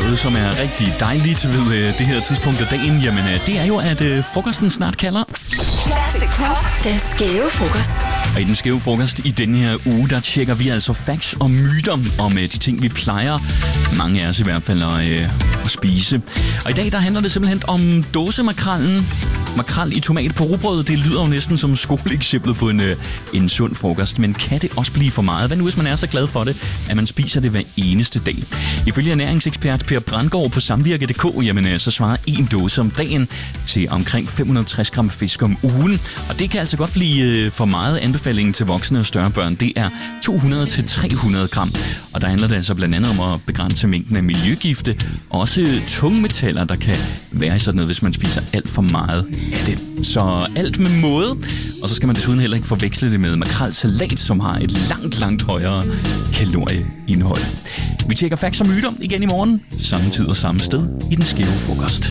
Noget, som er rigtig dejligt ved det her tidspunkt af dagen, jamen det er jo, at frokosten snart kalder. Classic Pop. Den skæve frokost. Og i den skæve frokost i denne her uge, der tjekker vi altså facts og myter om de ting, vi plejer, mange af os i hvert fald, at spise. Og i dag, der handler det simpelthen om dåsemakrallen. Makrel i tomat på rugbrød, det lyder jo næsten som skoleeksemplet på en sund frokost. Men kan det også blive for meget? Hvad nu, hvis man er så glad for det, at man spiser det hver eneste dag? Ifølge ernæringsekspert Per Brandgaard på Samvirke.dk, jamen så svarer en dåse om dagen til omkring 560 gram fisk om ugen. Og det kan altså godt blive for meget. Anbefalingen til voksne og større børn, det er 200-300 gram. Og der handler det altså blandt andet om at begrænse mængden af miljøgifte, også tungmetaller, der kan være i sådan noget, hvis man spiser alt for meget af det. Så alt med måde. Og så skal man desuden heller ikke forveksle det med makrelsalat, som har et langt højere kalorieindhold. Vi tjekker facts og myter igen i morgen, samme tid og samme sted i den skæve frokost.